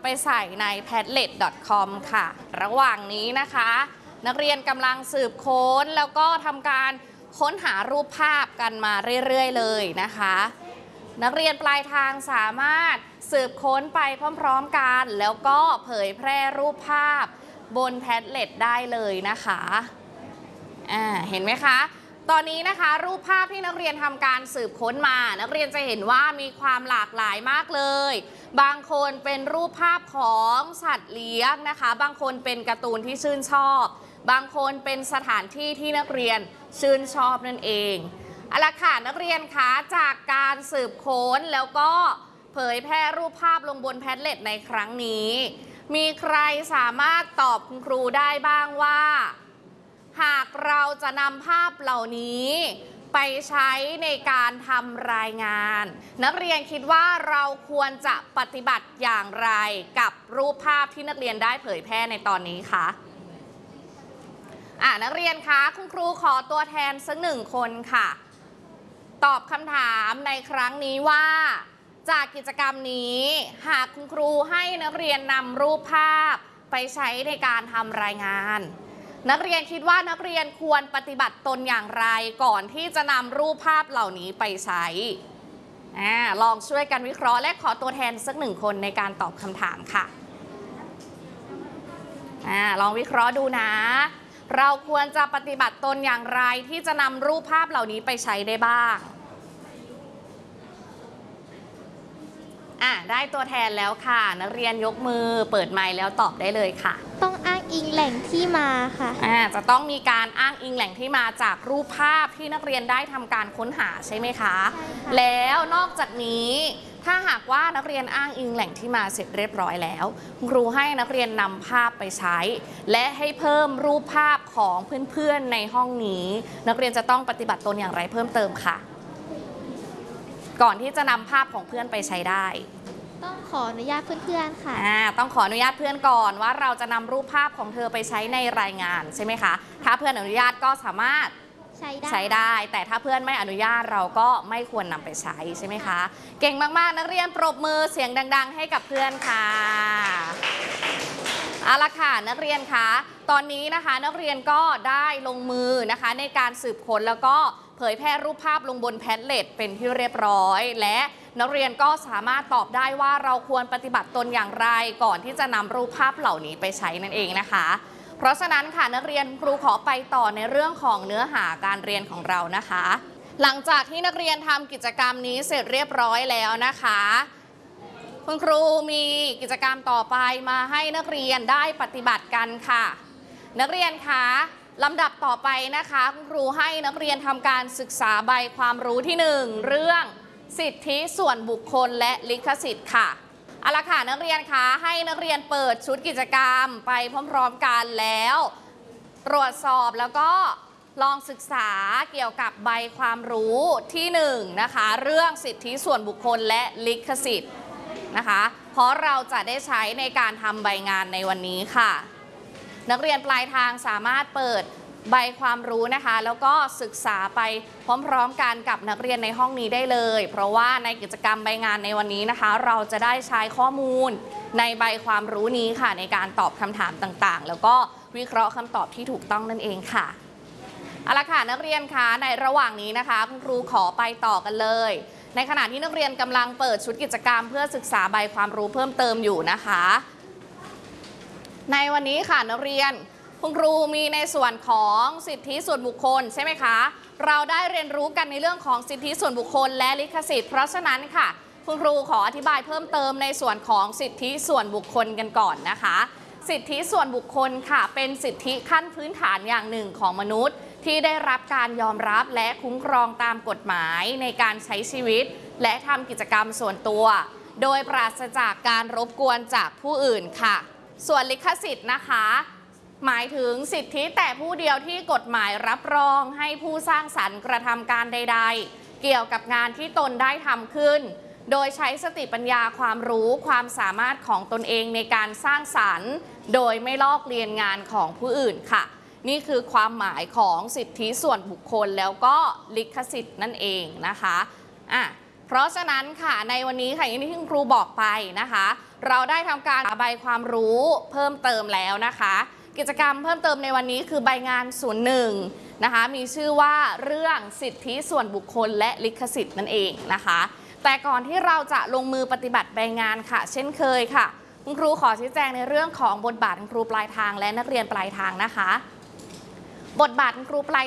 ำไปใส่ใน padlet.com ค่ะระหว่างนี้นะคะนักเรียนกำลังสืบค้นแล้วก็ทำการค้นหารูปภาพกันมาเรื่อยๆเลยนะคะนักเรียนปลายทางสามารถสืบค้นไปพร้อมๆกันแล้วก็เผยแพร่รูปภาพบน Padlet ได้เลยนะคะเห็นไหมคะตอนนี้นะคะรูปภาพที่นักเรียนทำการสืบค้นมานักเรียนจะเห็นว่ามีความหลากหลายมากเลยบางคนเป็นรูปภาพของสัตว์เลี้ยงนะคะบางคนเป็นการ์ตูนที่ชื่นชอบบางคนเป็นสถานที่ที่นักเรียนชื่นชอบนั่นเองเอาล่ะค่ะนักเรียนคะจากการสืบค้นแล้วก็เผยแพร่รูปภาพลงบน Padlet ในครั้งนี้มีใครสามารถตอบคุณครูได้บ้างว่าหากเราจะนำภาพเหล่านี้ไปใช้ในการทำรายงานนักเรียนคิดว่าเราควรจะปฏิบัติอย่างไรกับรูปภาพที่นักเรียนได้เผยแพร่ในตอนนี้คะนักเรียนคะคุณครูขอตัวแทนสักหนึ่งคนค่ะตอบคำถามในครั้งนี้ว่าจากกิจกรรมนี้หากคุณครูให้นักเรียนนำรูปภาพไปใช้ในการทำรายงานนักเรียนคิดว่านักเรียนควรปฏิบัติตนอย่างไรก่อนที่จะนำรูปภาพเหล่านี้ไปใช้ลองช่วยกันวิเคราะห์และขอตัวแทนสักหนึ่งคนในการตอบคำถามค่ะลองวิเคราะห์ดูนะเราควรจะปฏิบัติตนอย่างไรที่จะนำรูปภาพเหล่านี้ไปใช้ได้บ้างได้ตัวแทนแล้วค่ะนักเรียนยกมือเปิดไมค์แล้วตอบได้เลยค่ะต้องอ้างอิงแหล่งที่มาค่ะจะต้องมีการอ้างอิงแหล่งที่มาจากรูปภาพที่นักเรียนได้ทำการค้นหาใช่ไหมคะใช่ค่ะแล้วนอกจากนี้ถ้าหากว่านักเรียนอ้างอิงแหล่งที่มาเสร็จเรียบร้อยแล้วครูให้นักเรียนนำภาพไปใช้และให้เพิ่มรูปภาพของเพื่อนๆในห้องนี้นักเรียนจะต้องปฏิบัติตนอย่างไรเพิ่มเติมค่ะก่อนที่จะนำภาพของเพื่อนไปใช้ได้ต้องขออนุญาตเพื่อนๆค่ะต้องขออนุญาตเพื่อนก่อนว่าเราจะนำรูปภาพของเธอไปใช้ในรายงานใช่ไหมคะถ้าเพื่อนอนุญาตก็สามารถใช้ได้แต่ถ้าเพื่อนไม่อนุญาตเราก็ไม่ควรนำไปใช้ใช่ไหมคะเก่งมากๆนักเรียนปรบมือเสียงดังๆให้กับเพื่อนค่ะเอาละค่ะนักเรียนคะตอนนี้นะคะนักเรียนก็ได้ลงมือนะคะในการสืบค้นแล้วก็เผยแพร่รูปภาพลงบน Padlet เป็นที่เรียบร้อยและนักเรียนก็สามารถตอบได้ว่าเราควรปฏิบัติตนอย่างไรก่อนที่จะนำรูปภาพเหล่านี้ไปใช้นั่นเองนะคะเพราะฉะนั้นค่ะนักเรียนครูขอไปต่อในเรื่องของเนื้อหาการเรียนของเรานะคะหลังจากที่นักเรียนทำกิจกรรมนี้เสร็จเรียบร้อยแล้วนะคะคุณครูมีกิจกรรมต่อไปมาให้นักเรียนได้ปฏิบัติกันค่ะนักเรียนคะลำดับต่อไปนะคะคุณครูให้นักเรียนทำการศึกษาใบความรู้ที่1เรื่องสิทธิส่วนบุคคลและลิขสิทธิ์ค่ะเอาล่ะค่ะนักเรียนคะให้นักเรียนเปิดชุดกิจกรรมไปพร้อมๆกันแล้วตรวจสอบแล้วก็ลองศึกษาเกี่ยวกับใบความรู้ที่1นะคะเรื่องสิทธิส่วนบุคคลและลิขสิทธิ์นะคะเพราะเราจะได้ใช้ในการทำใบงานในวันนี้ค่ะนักเรียนปลายทางสามารถเปิดใบความรู้นะคะแล้วก็ศึกษาไปพร้อมๆกันกับนักเรียนในห้องนี้ได้เลยเพราะว่าในกิจกรรมใบงานในวันนี้นะคะเราจะได้ใช้ข้อมูลในใบความรู้นี้ค่ะในการตอบคำถามต่างๆแล้วก็วิเคราะห์คำตอบที่ถูกต้องนั่นเองค่ะเอาละค่ะนักเรียนคะในระหว่างนี้นะคะคุณครูขอไปต่อกันเลยในขณะที่นักเรียนกำลังเปิดชุดกิจกรรมเพื่อศึกษาใบความรู้เพิ่มเติมอยู่นะคะในวันนี้ค่ะนักเรียนคุณครูมีในส่วนของสิทธิส่วนบุคคลใช่ไหมคะเราได้เรียนรู้กันในเรื่องของสิทธิส่วนบุคคลและลิขสิทธิ์เพราะฉะนั้นค่ะคุณครูขออธิบายเพิ่มเติมในส่วนของสิทธิส่วนบุคคลกันก่อนนะคะสิทธิส่วนบุคคลค่ะเป็นสิทธิขั้นพื้นฐานอย่างหนึ่งของมนุษย์ที่ได้รับการยอมรับและคุ้มครองตามกฎหมายในการใช้ชีวิตและทำกิจกรรมส่วนตัวโดยปราศจากการรบกวนจากผู้อื่นค่ะส่วนลิขสิทธิ์นะคะหมายถึงสิทธิแต่ผู้เดียวที่กฎหมายรับรองให้ผู้สร้างสรรค์กระทำการใดๆเกี่ยวกับงานที่ตนได้ทำขึ้นโดยใช้สติปัญญาความรู้ความสามารถของตนเองในการสร้างสรรค์โดยไม่ลอกเลียนงานของผู้อื่นค่ะนี่คือความหมายของสิทธิส่วนบุคคลแล้วก็ลิขสิทธิ์นั่นเองนะคะเพราะฉะนั้นค่ะในวันนี้ค่ะอย่างที่คุณครูบอกไปนะคะ เราได้ทำการใบความรู้เพิ่มเติมแล้วนะคะ กิจกรรมเพิ่มเติมในวันนี้คือใบงาน01นะคะมีชื่อว่าเรื่องสิทธิส่วนบุคคลและลิขสิทธิ์นั่นเองนะคะ แต่ก่อนที่เราจะลงมือปฏิบัติใบงานค่ะ เช่นเคยค่ะคุณครูขอชี้แจงในเรื่องของบทบาทคุณครูปลายทางและนักเรียนปลายทางนะคะ บทบาทคุณครูปลาย